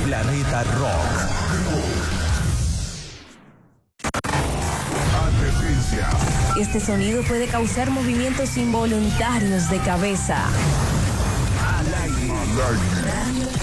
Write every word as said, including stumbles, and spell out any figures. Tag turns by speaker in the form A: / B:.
A: Planeta Rock.
B: Advertencia.
C: Este sonido puede causar movimientos involuntarios de cabeza.
A: Al aire.
B: Al aire.